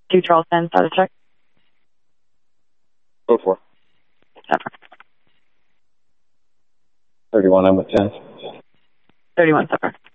2 Charleston, status check. Go for 31, I'm with 10. 31, Sepper.